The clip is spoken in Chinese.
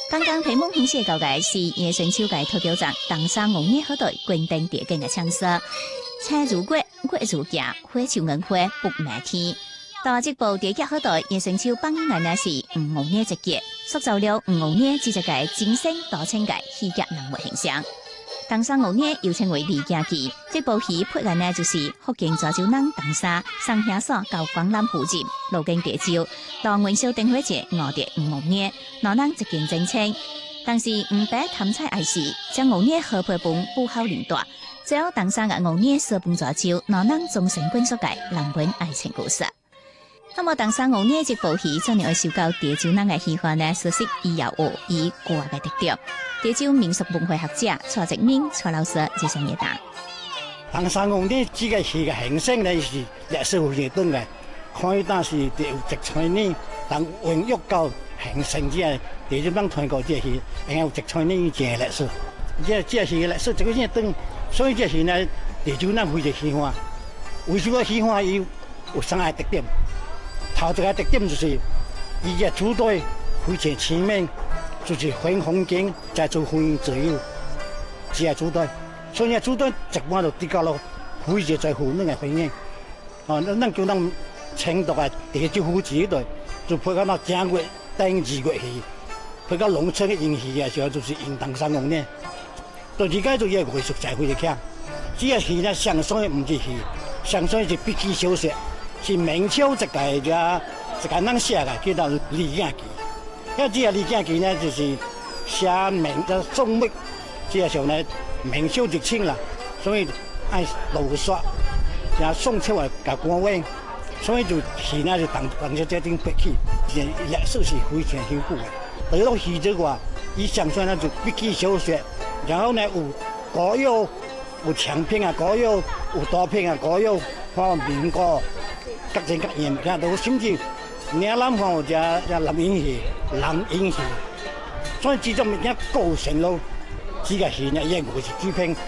刚刚屏幕显示到嘅是野生秋界特表站东山红叶河队关灯叠景嘅唱色，车如月，月如镜，花像银花不满天。大直部叠吉河队野生秋放映嘅呢是黄红叶一节，塑造了黄红叶这一个精神大千界喜剧人物形象。东山红叶又称为李家旗，这部戏配嘅呢就是福建泉州人东山上下所到广南附近路经地州，到元宵灯会节讹跌黄红叶，老人一见真清。但是唔白贪菜爱事，将红叶河配饭不好领大，最后东山嘅红叶烧饭泉州，老人终身眷属界人文爱情故事。那么东山红叶这部戏怎样会受到地州人嘅喜欢呢？说是以有学以歌嘅特点。地州民俗文化学者蔡泽明蔡老师接上解答。 东山红叶这个戏嘅形式呢是历史非常短嘅，开当是有直传呢，但运用到形成这个地州人传过这戏，然后直传呢这个历史，这戏嘅历史这个短，所以这戏呢地州人非常喜欢。为什么喜欢？伊有三个特点。头一个特点就是，伊个主队非常前面，就是分风景，再做分自由，这个主队。所以主队一般就比较咯，非常在负面嘅反应。哦，咱叫咱青岛嘅地州府自队，就配合到正月、正二月戏，配合农村嘅演戏嘅时候，就是用东山红叶。到而家做嘢艺术才非常强。这个戏呢，上山嘅唔是戏，上山是笔记小说。是明朝一个人写嘅，叫做《李家记》。因为这个《李家记》呢，就是写明嘅宋末，这个时候呢，明朝就清啦，所以爱路刷，像宋朝嘅甲官位，所以就戏呢就当时这种笔记，历史是非常丰富嘅。除咗戏之外，伊上山呢就笔记小说，然后呢有歌谣，有长篇啊歌谣，有短篇啊歌谣，看民歌。各种各样物件，都甚至岭南方有只男音戏，所以这种物件构成了这个戏呢，也我是主编